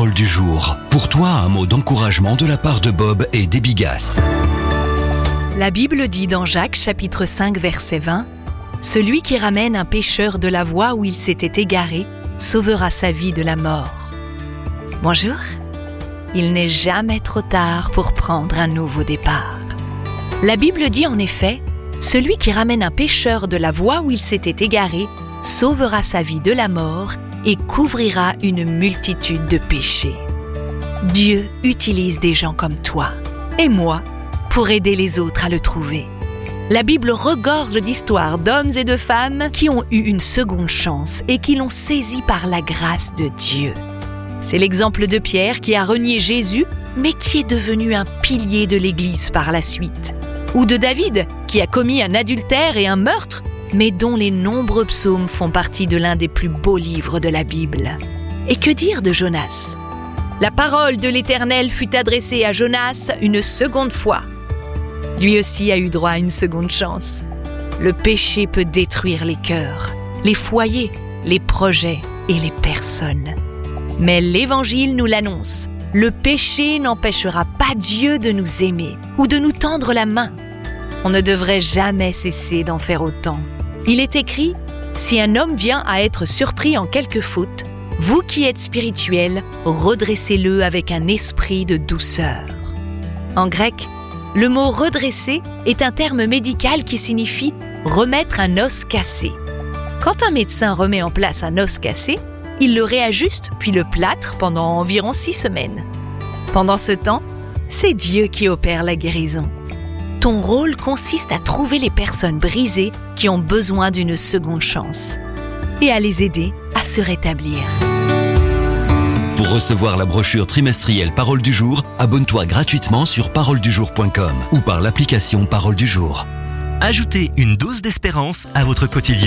Parole du jour. Pour toi, un mot d'encouragement de la part de Bob et d'Ebigas. La Bible dit dans Jacques chapitre 5 verset 20 « Celui qui ramène un pécheur de la voie où il s'était égaré sauvera sa vie de la mort. » Bonjour, il n'est jamais trop tard pour prendre un nouveau départ. La Bible dit en effet « Celui qui ramène un pécheur de la voie où il s'était égaré sauvera sa vie de la mort et couvrira une multitude de péchés. » Dieu utilise des gens comme toi et moi pour aider les autres à le trouver. La Bible regorge d'histoires d'hommes et de femmes qui ont eu une seconde chance et qui l'ont saisie par la grâce de Dieu. C'est l'exemple de Pierre qui a renié Jésus, mais qui est devenu un pilier de l'Église par la suite. Ou de David, qui a commis un adultère et un meurtre, mais dont les nombreux psaumes font partie de l'un des plus beaux livres de la Bible. Et que dire de Jonas ? La parole de l'Éternel fut adressée à Jonas une seconde fois. Lui aussi a eu droit à une seconde chance. Le péché peut détruire les cœurs, les foyers, les projets et les personnes. Mais l'Évangile nous l'annonce. Le péché n'empêchera pas Dieu de nous aimer ou de nous tendre la main. On ne devrait jamais cesser d'en faire autant. Il est écrit « Si un homme vient à être surpris en quelque faute, vous qui êtes spirituels, redressez-le avec un esprit de douceur. » En grec, le mot « redresser » est un terme médical qui signifie « remettre un os cassé ». Quand un médecin remet en place un os cassé, il le réajuste puis le plâtre pendant environ 6 semaines. Pendant ce temps, c'est Dieu qui opère la guérison. Ton rôle consiste à trouver les personnes brisées qui ont besoin d'une seconde chance et à les aider à se rétablir. Pour recevoir la brochure trimestrielle Parole du jour, abonne-toi gratuitement sur paroledujour.com ou par l'application Parole du jour. Ajoutez une dose d'espérance à votre quotidien.